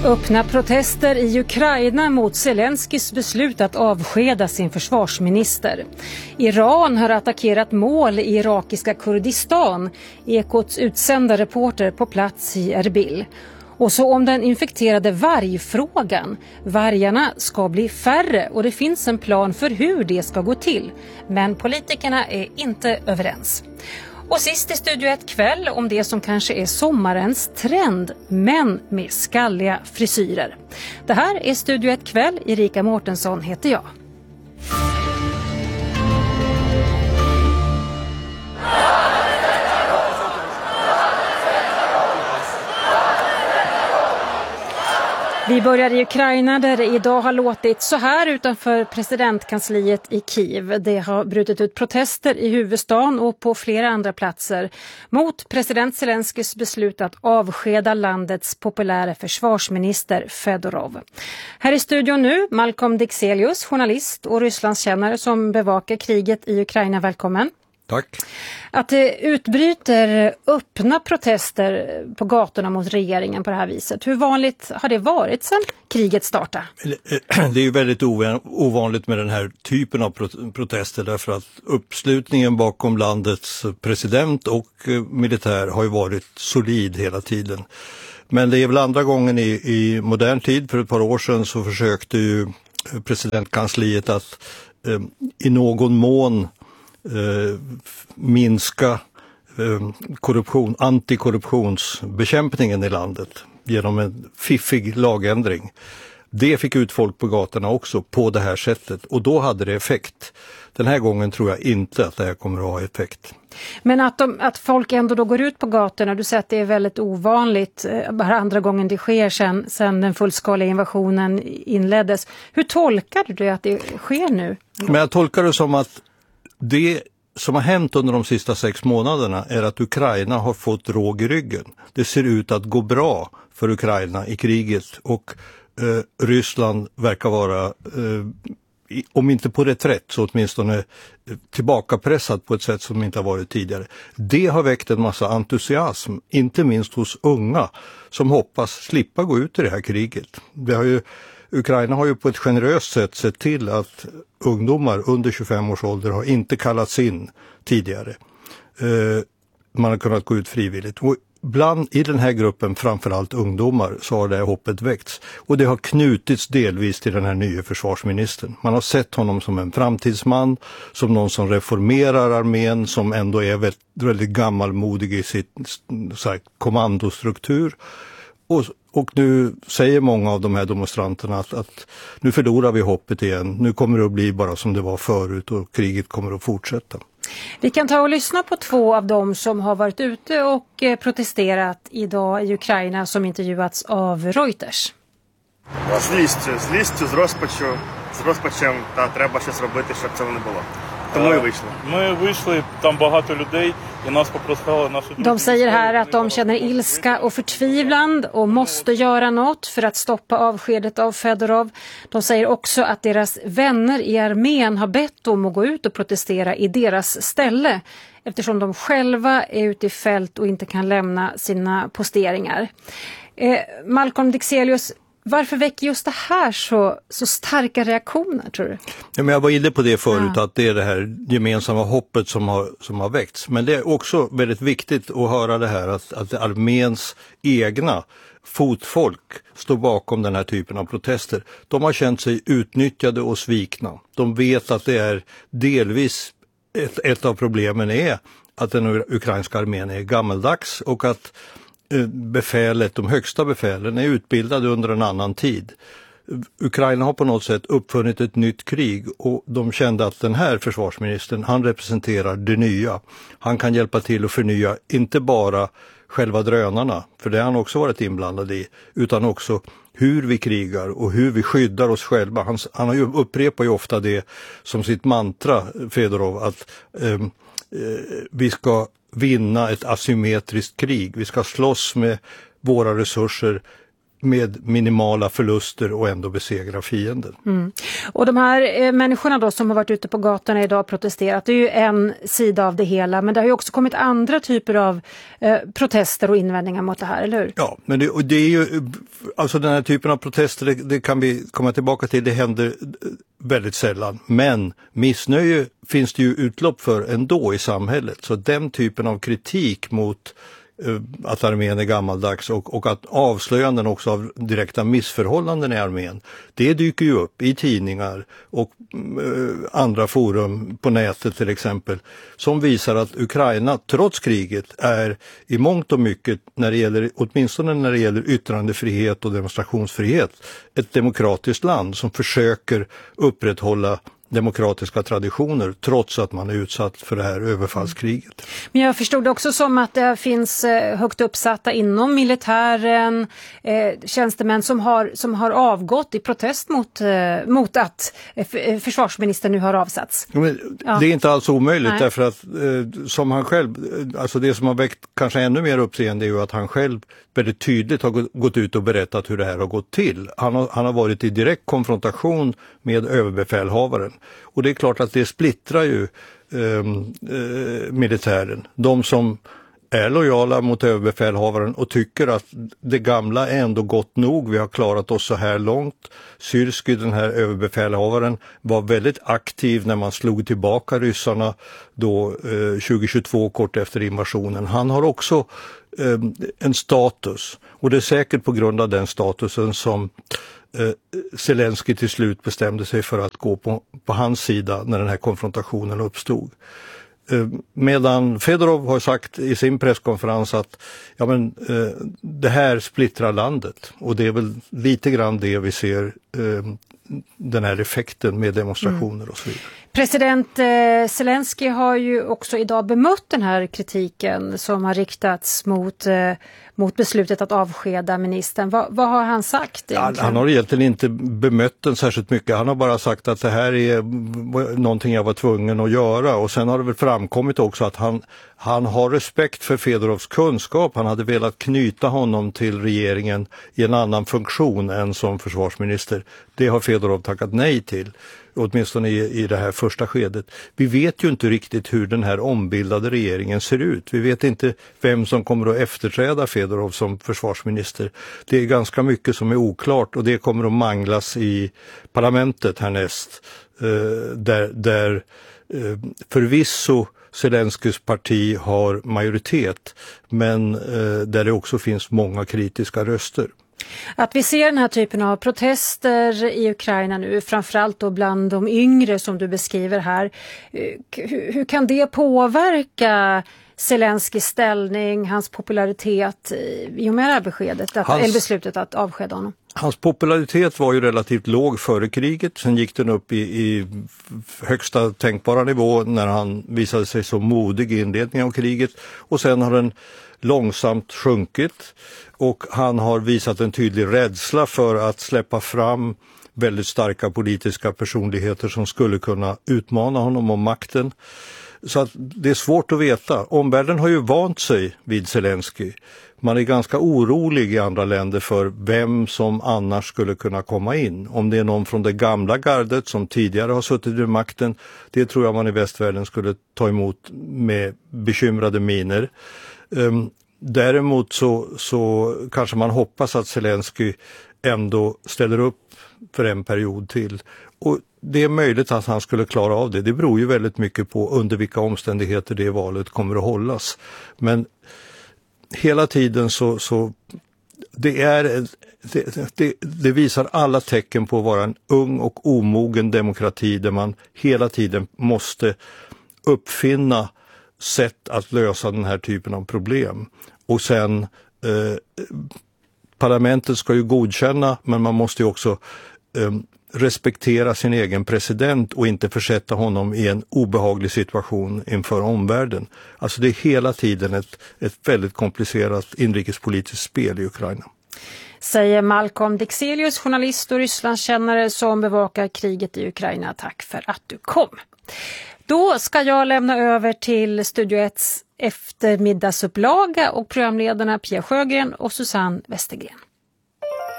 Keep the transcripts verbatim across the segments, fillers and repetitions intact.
Öppna protester i Ukraina mot Zelenskyjs beslut att avskeda sin försvarsminister. Iran har attackerat mål i irakiska Kurdistan. Ekots utsända reporter på plats i Erbil. Och så om den infekterade vargfrågan. Vargarna ska bli färre och det finns en plan för hur det ska gå till. Men politikerna är inte överens. Och sist i Studio ett kväll om det som kanske är sommarens trend, män med skalliga frisyrer. Det här är Studio ett kväll, Erika Mårtensson heter jag. Vi börjar i Ukraina där det idag har låtit så här utanför presidentkansliet i Kiev. Det har brutit ut protester i huvudstaden och på flera andra platser mot president Zelenskyjs beslut att avskeda landets populära försvarsminister Fedorov. Här i studion nu Malcolm Dixelius, journalist och Rysslandskännare som bevakar kriget i Ukraina. Välkommen. Tack. Att det utbryter öppna protester på gatorna mot regeringen på det här viset. Hur vanligt har det varit sedan kriget startade? Det är ju väldigt ovanligt med den här typen av protester därför att uppslutningen bakom landets president och militär har ju varit solid hela tiden. Men det är väl andra gången i, i modern tid, för ett par år sedan så försökte ju presidentkansliet att eh, i någon mån Eh, minska eh, korruption, antikorruptionsbekämpningen i landet genom en fiffig lagändring. Det fick ut folk på gatorna också på det här sättet och då hade det effekt. Den här gången tror jag inte att det här kommer att ha effekt. Men att, de, att folk ändå då går ut på gatorna, du säger att det är väldigt ovanligt, bara andra gången det sker sedan, sedan den fullskaliga invasionen inleddes. Hur tolkar du det att det sker nu? Men jag tolkar det som att det som har hänt under de sista sex månaderna är att Ukraina har fått råg i ryggen. Det ser ut att gå bra för Ukraina i kriget och eh, Ryssland verkar vara, eh, om inte på reträtt så åtminstone tillbakapressat på ett sätt som inte har varit tidigare. Det har väckt en massa entusiasm, inte minst hos unga som hoppas slippa gå ut i det här kriget. Det har ju Ukraina har ju på ett generöst sätt sett till att ungdomar under tjugofem års ålder har inte kallats in tidigare. Eh, man har kunnat gå ut frivilligt. Och bland i den här gruppen, framförallt ungdomar, så har det här hoppet väckts. Och det har knutits delvis till den här nya försvarsministern. Man har sett honom som en framtidsman, som någon som reformerar armén, som ändå är väldigt, väldigt gammalmodig i sitt så här, kommandostruktur. Och, och nu säger många av de här demonstranterna att, att nu förlorar vi hoppet igen. Nu kommer det att bli bara som det var förut och kriget kommer att fortsätta. Vi kan ta och lyssna på två av dem som har varit ute och protesterat idag i Ukraina som intervjuats av Reuters. З лістю, з лістю, з розпачу, з розпачем, та треба щось робити, щоб цього не було. Тому і вийшли. Ми вийшли, там багато людей, і нас попросили наші друзі. De säger här att de känner ilska och förtvivlan och måste göra något för att stoppa avskedet av Fedorov. De säger också att deras vänner i armén har bett dem att gå ut och protestera i deras ställe eftersom de själva är ute i fält och inte kan lämna sina posteringar. Eh, Malcolm Dixelius, varför väcker just det här så, så starka reaktioner, tror du? Ja, men jag var inne på det förut, ja. Att det är det här gemensamma hoppet som har, som har väckts. Men det är också väldigt viktigt att höra det här att, att arméns egna fotfolk står bakom den här typen av protester. De har känt sig utnyttjade och svikna. De vet att det är delvis, ett, ett av problemen är att den ukrainska armén är gammaldags och att befälet, de högsta befälen är utbildade under en annan tid. Ukraina har på något sätt uppfunnit ett nytt krig och de kände att den här försvarsministern, han representerar det nya. Han kan hjälpa till att förnya inte bara själva drönarna, för det har han också varit inblandad i, utan också hur vi krigar och hur vi skyddar oss själva. Han, han har ju upprepar ju ofta det som sitt mantra, Fedorov, att eh, eh, vi ska vinna ett asymmetriskt krig. Vi ska slåss med våra resurser med minimala förluster och ändå besegra fienden. Mm. Och de här eh, människorna då som har varit ute på gatorna idag och protesterat, det är ju en sida av det hela, men det har ju också kommit andra typer av eh, protester och invändningar mot det här, eller hur? Ja, men det, och det är ju, alltså den här typen av protester, det, det kan vi komma tillbaka till, det händer väldigt sällan, men missnöje finns det ju utlopp för ändå i samhället, så den typen av kritik mot att armén är gammaldags och, och att avslöjanden också av direkta missförhållanden i armén, det dyker ju upp i tidningar och eh, andra forum på nätet till exempel, som visar att Ukraina trots kriget är i mångt och mycket, när det gäller, åtminstone när det gäller yttrandefrihet och demonstrationsfrihet, ett demokratiskt land som försöker upprätthålla demokratiska traditioner trots att man är utsatt för det här överfallskriget. Men jag förstod det också som att det finns högt uppsatta inom militären, eh, tjänstemän som har, som har avgått i protest mot, eh, mot att eh, försvarsministern nu har avsatts. Men ja. Det är inte alls omöjligt. Nej. Därför att eh, som han själv, alltså det som har väckt kanske ännu mer uppseende är ju att han själv väldigt tydligt har gått ut och berättat hur det här har gått till. Han har, han har varit i direkt konfrontation med överbefälhavaren. Och det är klart att det splittrar ju eh, eh, militären. De som är lojala mot överbefälhavaren och tycker att det gamla är ändå gott nog, vi har klarat oss så här långt. Syrský, den här överbefälhavaren, var väldigt aktiv när man slog tillbaka ryssarna då eh, tjugohundratjugotvå, kort efter invasionen. Han har också eh, en status, och det är säkert på grund av den statusen som eh, Zelensky till slut bestämde sig för att gå på, på hans sida när den här konfrontationen uppstod. Medan Fedorov har sagt i sin presskonferens att ja, men, eh, det här splittrar landet, och det är väl lite grann det vi ser, eh, den här effekten med demonstrationer mm. och så vidare. President eh, Zelensky har ju också idag bemött den här kritiken som har riktats mot, eh, mot beslutet att avskeda ministern. Va, vad har han sagt egentligen? Han har egentligen inte bemött den särskilt mycket. Han har bara sagt att det här är någonting jag var tvungen att göra, och sen har det väl framkommit också att han, han har respekt för Fedorovs kunskap. Han hade velat knyta honom till regeringen i en annan funktion än som försvarsminister. Det har Fedorov tackat nej till, åtminstone i, i det här första skedet. Vi vet ju inte riktigt hur den här ombildade regeringen ser ut. Vi vet inte vem som kommer att efterträda Fedorov som försvarsminister. Det är ganska mycket som är oklart, och det kommer att manglas i parlamentet härnäst. Eh, där där eh, förvisso Zelenskys parti har majoritet, men eh, där det också finns många kritiska röster. Att vi ser den här typen av protester i Ukraina nu, framförallt då bland de yngre som du beskriver här, hur, hur kan det påverka Zelenskys ställning, hans popularitet i och med det här beskedet, att, hans, eller beslutet att avskeda honom? Hans popularitet var ju relativt låg före kriget, sen gick den upp i, i högsta tänkbara nivå när han visade sig så modig i inledningen av kriget, och sen har den långsamt sjunkit, och han har visat en tydlig rädsla för att släppa fram väldigt starka politiska personligheter som skulle kunna utmana honom om makten. Så att det är svårt att veta. Omvärlden har ju vant sig vid Zelensky. Man är ganska orolig i andra länder för vem som annars skulle kunna komma in. Om det är någon från det gamla gardet som tidigare har suttit vid makten, det tror jag man i västvärlden skulle ta emot med bekymrade miner. Um, däremot så, så kanske man hoppas att Zelensky ändå ställer upp för en period till. Och det är möjligt att han skulle klara av det. Det beror ju väldigt mycket på under vilka omständigheter det valet kommer att hållas. Men hela tiden så, så det, är, det, det, det visar alla tecken på att vara en ung och omogen demokrati där man hela tiden måste uppfinna sätt att lösa den här typen av problem. Och sen eh, parlamentet ska ju godkänna, men man måste ju också eh, respektera sin egen president och inte försätta honom i en obehaglig situation inför omvärlden. Alltså det är hela tiden ett, ett väldigt komplicerat inrikespolitiskt spel i Ukraina. Säger Malcolm Dexelius, journalist och Rysslandskännare som bevakar kriget i Ukraina. Tack för att du kom. Då ska jag lämna över till Studio etts eftermiddagsupplaga och programledarna Pia Sjögren och Susanne Westergren.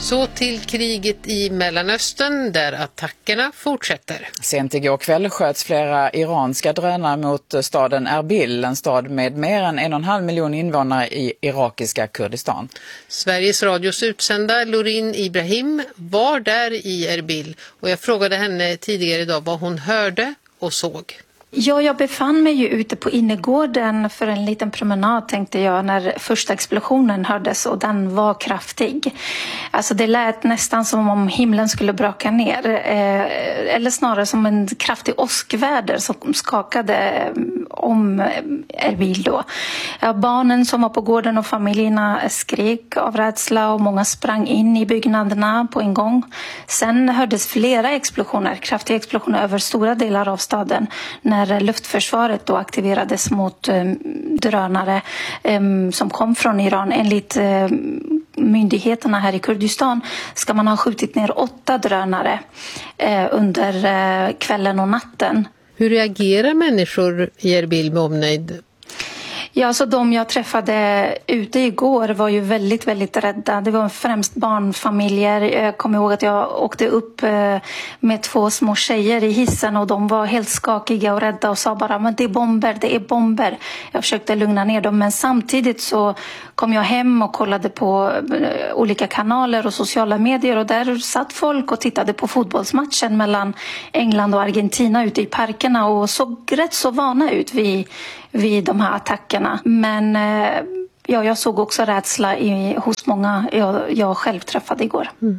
Så till kriget i Mellanöstern där attackerna fortsätter. Sent igår kväll sköts flera iranska drönare mot staden Erbil, en stad med mer än en och en halv miljon invånare i irakiska Kurdistan. Sveriges Radios utsända Lorin Ibrahim var där i Erbil och jag frågade henne tidigare idag vad hon hörde och såg. Ja, jag befann mig ju ute på innergården för en liten promenad tänkte jag när första explosionen hördes och den var kraftig. Alltså det lät nästan som om himlen skulle braka ner eh, eller snarare som en kraftig åskväder som skakade om Erbil då. Ja, barnen som var på gården och familjerna skrek av rädsla och många sprang in i byggnaderna på en gång. Sen hördes flera explosioner, kraftiga explosioner över stora delar av staden när luftförsvaret då aktiverades mot um, drönare um, som kom från Iran. Enligt um, myndigheterna här i Kurdistan ska man ha skjutit ner åtta drönare uh, under uh, kvällen och natten. Hur reagerar människor i Erbil med omnejd? Ja, alltså de jag träffade ute igår var ju väldigt, väldigt rädda. Det var främst barnfamiljer. Jag kommer ihåg att jag åkte upp med två små tjejer i hissen och de var helt skakiga och rädda och sa bara men det är bomber, det är bomber. Jag försökte lugna ner dem men samtidigt så kom jag hem och kollade på olika kanaler och sociala medier och där satt folk och tittade på fotbollsmatchen mellan England och Argentina ute i parkerna och såg rätt så vana ut vid, vid de här attackerna. Men ja, jag såg också rädsla i, hos många jag, jag själv träffade igår. Mm.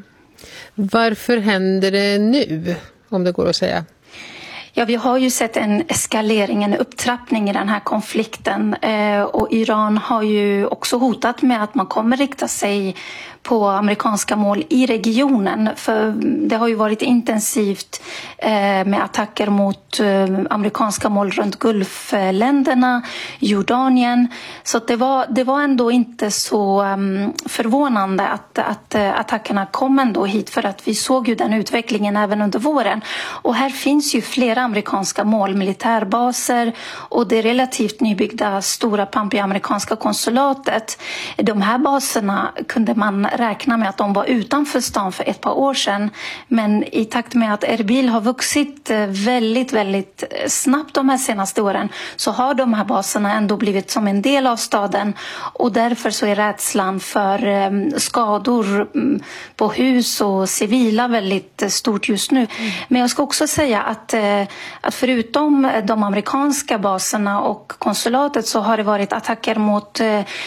Varför händer det nu, om det går att säga? Ja, vi har ju sett en eskalering, en upptrappning i den här konflikten eh, och Iran har ju också hotat med att man kommer rikta sig på amerikanska mål i regionen. För det har ju varit intensivt eh, med attacker mot eh, amerikanska mål runt Gulfländerna, Jordanien. Så det var, det var ändå inte så um, förvånande att, att uh, attackerna kom ändå hit för att vi såg ju den utvecklingen även under våren. Och här finns ju flera amerikanska mål, militärbaser och det relativt nybyggda stora pampiga amerikanska konsulatet. De här baserna kunde man räkna med att de var utanför stan för ett par år sedan. Men i takt med att Erbil har vuxit väldigt, väldigt snabbt de här senaste åren så har de här baserna ändå blivit som en del av staden. Och därför så är rädslan för skador på hus och civila väldigt stort just nu. Mm. Men jag ska också säga att, att förutom de amerikanska baserna och konsulatet så har det varit attacker mot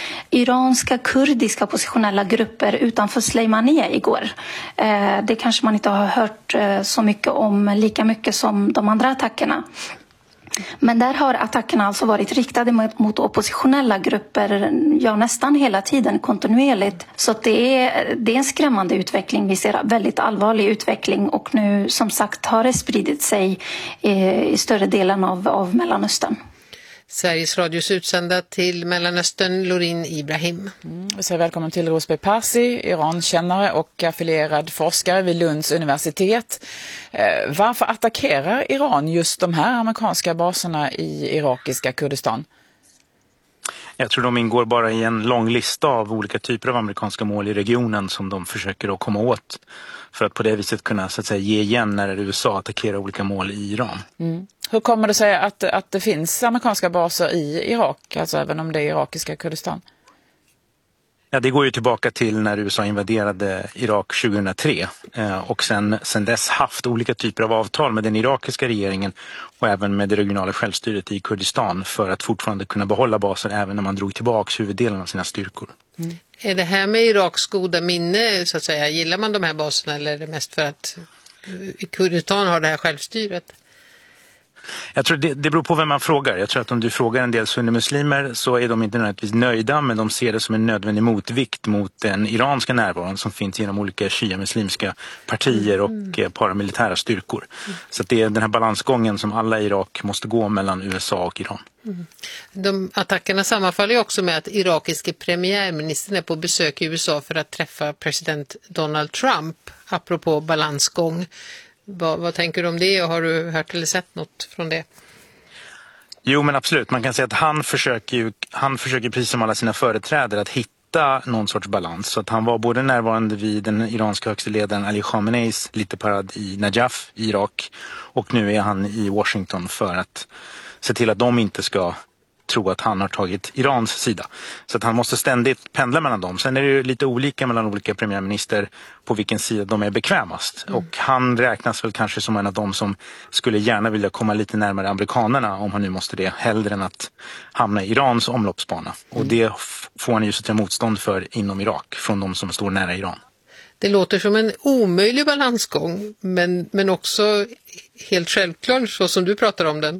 iranska kurdiska positionella grupper utanför Sleimaniyah igår. Det kanske man inte har hört så mycket om lika mycket som de andra attackerna. Men där har attackerna alltså varit riktade mot, mot oppositionella grupper ja, nästan hela tiden kontinuerligt. Så det är, det är en skrämmande utveckling. Vi ser väldigt allvarlig utveckling och nu som sagt har det spridit sig i, i större delen av, av Mellanöstern. Sveriges Radios utsända till Mellanöstern, Lorin Ibrahim. Mm, vi säger välkommen till Rosberg Parsi, Irankännare och affilierad forskare vid Lunds universitet. Eh, varför attackerar Iran just de här amerikanska baserna i irakiska Kurdistan? Jag tror de ingår bara i en lång lista av olika typer av amerikanska mål i regionen som de försöker att komma åt för att på det viset kunna så att säga, ge igen när U S A attackerar olika mål i Iran. Mm. Hur kommer det sig att, att det finns amerikanska baser i Irak, alltså även om det är irakiska Kurdistan? Ja, det går ju tillbaka till när U S A invaderade Irak tjugohundratre eh, och sen, sen dess haft olika typer av avtal med den irakiska regeringen och även med det regionala självstyret i Kurdistan för att fortfarande kunna behålla baser även när man drog tillbaka huvuddelen av sina styrkor. Mm. Är det här med Iraks goda minne så att säga, gillar man de här baserna eller är det mest för att Kurdistan har det här självstyret? Jag tror det, det beror på vem man frågar. Jag tror att om du frågar en del sunnimuslimer så är de inte nödvändigtvis nöjda, men de ser det som en nödvändig motvikt mot den iranska närvaron som finns genom olika shia-muslimska partier och mm. paramilitära styrkor. Mm. Så att det är den här balansgången som alla i Irak måste gå mellan U S A och Iran. Mm. De attackerna sammanfaller ju också med att irakiske premiärministern är på besök i U S A för att träffa president Donald Trump, apropå balansgång. Vad, vad tänker du om det och har du hört eller sett något från det? Jo, men absolut. Man kan säga att han försöker, ju, han försöker precis som alla sina företrädare att hitta hitta någon sorts balans. Så att han var både närvarande vid den iranska högste ledaren Ali Khameneis lite parad i Najaf i Irak, och nu är han i Washington för att se till att de inte ska tro att han har tagit Irans sida. Så att han måste ständigt pendla mellan dem. Sen är det ju lite olika mellan olika premiärminister på vilken sida de är bekvämast. Mm. Och han räknas väl kanske som en av dem som skulle gärna vilja komma lite närmare amerikanerna, om han nu måste det, hellre än att hamna i Irans omloppsbana. Mm. Och det får han ju så till motstånd för inom Irak från de som står nära Iran. Det låter som en omöjlig balansgång, men, men också helt självklart så som du pratar om den.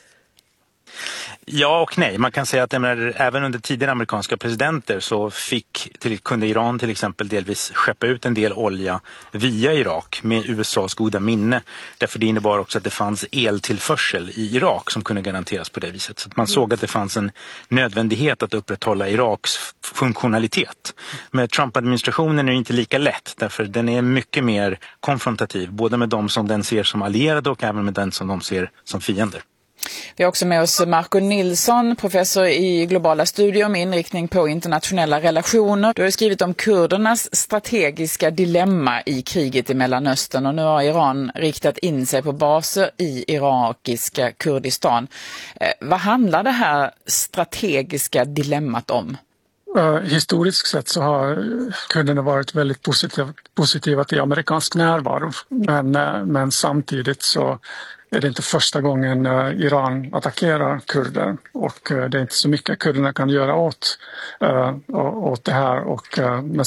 Ja och nej. Man kan säga att menar, även under tidigare amerikanska presidenter så fick, till, kunde Iran till exempel delvis skeppa ut en del olja via Irak med U S A:s goda minne. Därför det innebar också att det fanns eltillförsel i Irak som kunde garanteras på det viset. Så att man såg att det fanns en nödvändighet att upprätthålla Iraks funktionalitet. Med Trump-administrationen är det inte lika lätt, därför den är mycket mer konfrontativ, både med de som den ser som allierade och även med den som de ser som fiender. Vi har också med oss Marco Nilsson, professor i globala studier med inriktning på internationella relationer. Du har skrivit om kurdernas strategiska dilemma i kriget i Mellanöstern, och nu har Iran riktat in sig på baser i irakiska Kurdistan. Eh, vad handlar det här strategiska dilemmat om? Uh, historiskt sett så har kurderna varit väldigt positiv, positiva till amerikansk närvaro, men, uh, men samtidigt så är det inte första gången uh, Iran attackerar kurder, och uh, det är inte så mycket kurderna kan göra åt, uh, åt det här. Och, uh,